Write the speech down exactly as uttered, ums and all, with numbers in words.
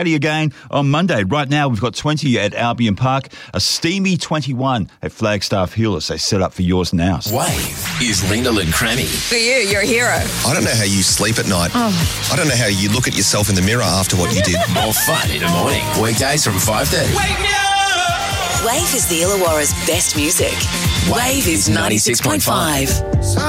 Ready again on Monday. Right now, we've got twenty at Albion Park, a steamy twenty-one at Flagstaff Hill as they set up for yours now. Wave is Lyndall and Cranny. For you, you're a hero. I don't know how you sleep at night. Oh. I don't know how you look at yourself in the mirror after what you did. More fun in the morning. Weekdays from five thirty. Wake me up! Wave is the Illawarra's best music. Wave is ninety-six point five.